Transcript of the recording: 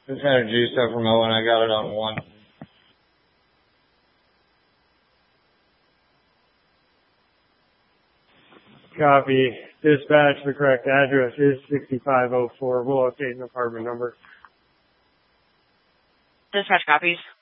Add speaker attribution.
Speaker 1: Just had a juice up from Owen. I got it on 1.
Speaker 2: Copy. Dispatch, the correct address is 6504. We'll update an apartment number.
Speaker 3: Dispatch copies.